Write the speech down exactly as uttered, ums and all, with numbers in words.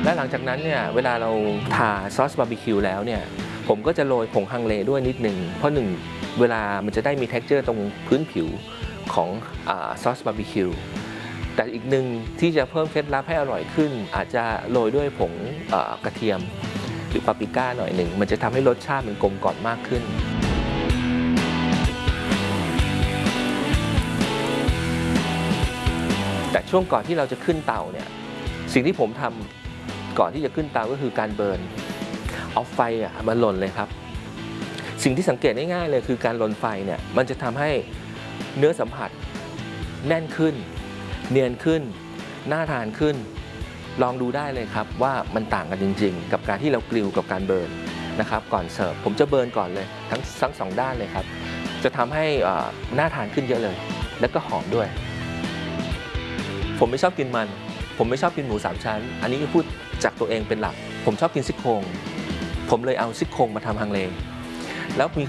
และหลังจากนั้นเนี่ยเวลาเราทาซอสบาร์บีคิวแล้วเนี่ยผมก็จะโรยผงฮังเลด้วยนิดหนึ่งเพราะหนึ่งเวลามันจะได้มี texture ตรงพื้นผิวของซอสบาร์บีคิวแต่อีกหนึ่งที่จะเพิ่มเคล็ดลับให้อร่อยขึ้นอาจจะโรยด้วยผงกระเทียมหรือปาปริก้าหน่อยหนึ่งมันจะทำให้รสชาติมันกลมกล่อมมากขึ้นแต่ช่วงก่อนที่เราจะขึ้นเตาเนี่ยสิ่งที่ผมทำก่อนที่จะขึ้นเตาก็คือการเบิร์นเอาไฟอ่ะมาลนเลยครับสิ่งที่สังเกตง่ายๆเลยคือการลนไฟเนี่ยมันจะทำให้เนื้อสัมผัสแน่นขึ้นเนียนขึ้นน่าทานขึ้นลองดูได้เลยครับว่ามันต่างกันจริงๆกับการที่เรากริลกับการเบิร์นนะครับก่อนเสิร์ฟผมจะเบิร์นก่อนเลยทั้งทั้งสองด้านเลยครับจะทำให้น่าทานขึ้นเยอะเลยแล้วก็หอมด้วยผมไม่ชอบกินมันผมไม่ชอบกินหมูสามชั้นอันนี้พูดจากตัวเองเป็นหลักผมชอบกินซี่โครงผมเลยเอาซี่โครงมาทำฮังเลแล้วมี